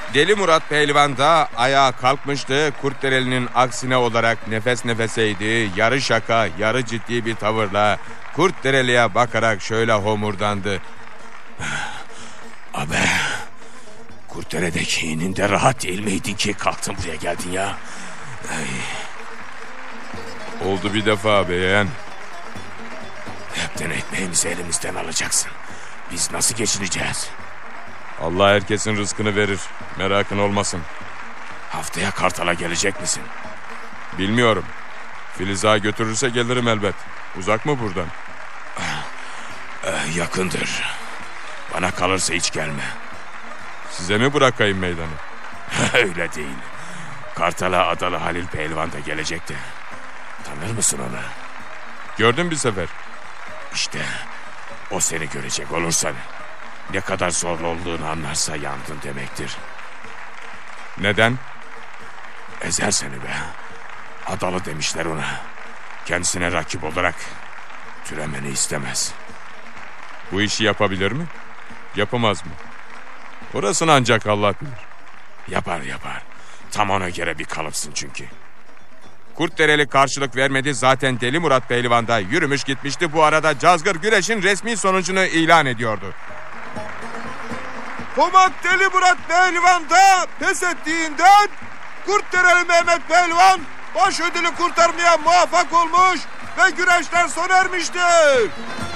Deli Murat Pehlivan da ayağa kalkmıştı. Kurtdereli'nin aksine olarak nefes nefeseydi. Yarı şaka, yarı ciddi bir tavırla Kurtdereli'ye bakarak şöyle homurdandı. Abi, Kurtdere'deki ininde rahat değil miydin ki kalktın buraya geldin ya? Ay. Oldu bir defa beğen. Hepten ekmeğimizi elimizden alacaksın. Biz nasıl geçineceğiz? Allah herkesin rızkını verir. Merakın olmasın. Haftaya Kartal'a gelecek misin? Bilmiyorum. Filiza götürürse gelirim elbet. Uzak mı buradan? Yakındır. Bana kalırsa hiç gelme. Size mi bırakayım meydanı? Öyle değil. Kartal'a Adalı Halil Pehlivan da gelecekti. Tanır mısın onu? Gördüm bir sefer. İşte o seni görecek olursa ne kadar zor olduğunu anlarsa yandın demektir. Neden? Ezer seni be. Adalı demişler ona. Kendisine rakip olarak türemeni istemez. Bu işi yapabilir mi? Yapamaz mı? Orasını ancak Allah bilir. Yapar. Tam ona göre bir kalıpsın çünkü. Kurtdereli karşılık vermedi. Zaten Deli Murat Pehlivan da yürümüş gitmişti. Bu arada Cazgır güreşin resmi sonucunu ilan ediyordu. Pomak Deli Murat Pehlivan da pes ettiğinden Kurtdereli Mehmet Pehlivan baş ödülü kurtarmaya muvaffak olmuş ve güreşler sona ermiştir.